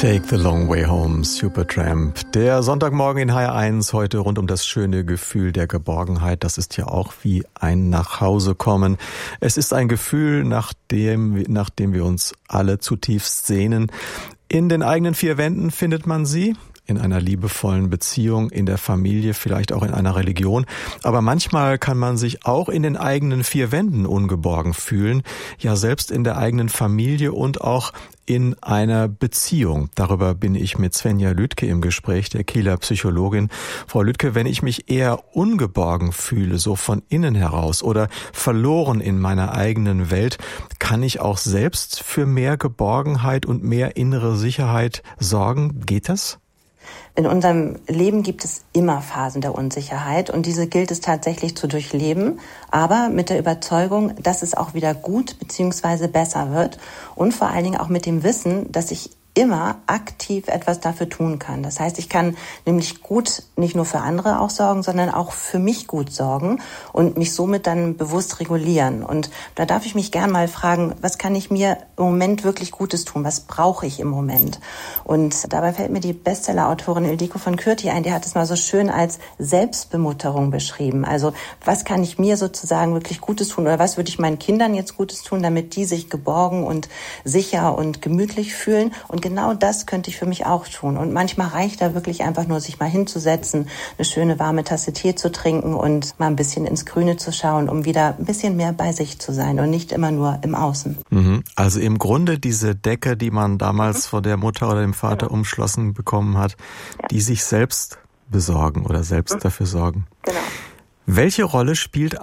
Take the Long Way Home, Supertramp. Der Sonntagmorgen in HR1, heute rund um das schöne Gefühl der Geborgenheit. Das ist ja auch wie ein Nachhausekommen. Es ist ein Gefühl, nach dem wir uns alle zutiefst sehnen. In den eigenen vier Wänden findet man sie. In einer liebevollen Beziehung, in der Familie, vielleicht auch in einer Religion. Aber manchmal kann man sich auch in den eigenen vier Wänden ungeborgen fühlen. Ja, selbst in der eigenen Familie und auch in einer Beziehung. Darüber bin ich mit Svenja Lüdke im Gespräch, der Kieler Psychologin. Frau Lüdke, wenn ich mich eher ungeborgen fühle, so von innen heraus oder verloren in meiner eigenen Welt, kann ich auch selbst für mehr Geborgenheit und mehr innere Sicherheit sorgen? Geht das? In unserem Leben gibt es immer Phasen der Unsicherheit und diese gilt es tatsächlich zu durchleben, aber mit der Überzeugung, dass es auch wieder gut bzw. besser wird und vor allen Dingen auch mit dem Wissen, dass ich immer aktiv etwas dafür tun kann. Das heißt, ich kann nämlich gut nicht nur für andere auch sorgen, sondern auch für mich gut sorgen und mich somit dann bewusst regulieren. Und da darf ich mich gern mal fragen, was kann ich mir im Moment wirklich Gutes tun? Was brauche ich im Moment? Und dabei fällt mir die Bestseller-Autorin Ildiko von Kürti ein, die hat es mal so schön als Selbstbemutterung beschrieben. Also was kann ich mir sozusagen wirklich Gutes tun oder was würde ich meinen Kindern jetzt Gutes tun, damit die sich geborgen und sicher und gemütlich fühlen? Und genau das könnte ich für mich auch tun. Und manchmal reicht da wirklich einfach nur, sich mal hinzusetzen, eine schöne warme Tasse Tee zu trinken und mal ein bisschen ins Grüne zu schauen, um wieder ein bisschen mehr bei sich zu sein und nicht immer nur im Außen. Also im Grunde diese Decke, die man damals von der Mutter oder dem Vater umschlossen bekommen hat, die sich selbst besorgen oder selbst dafür sorgen. Genau. Welche Rolle spielt